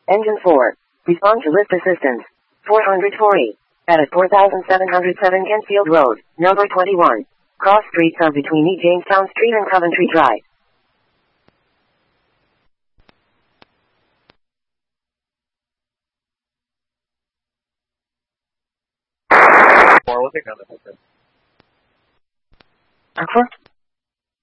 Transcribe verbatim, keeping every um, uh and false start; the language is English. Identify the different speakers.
Speaker 1: Engine four. Respond to lift assistance. four hundred forty. At four thousand seven hundred seven Kentfield Road, number twenty-one. Cross streets are between E. Jamestown Street and Coventry Drive.
Speaker 2: We'll take another.
Speaker 1: Aqua?